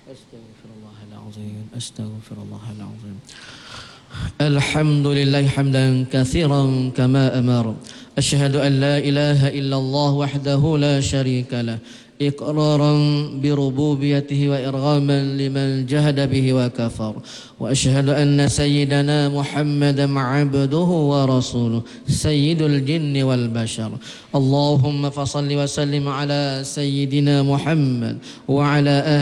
أستغفر الله العظيم أستغفر الله العظيم. الحمد لله حمدا كثيرا كما أمر. أشهد أن لا إله إلا الله وحده لا شريك له إقرارا بربوبيته وإرغاما لمن جهد به وكفر. وأشهد أن سيدنا محمدا عبده ورسوله سيد الجن والبشر. اللهم فصل وسلم على سيدنا محمد وعلى آله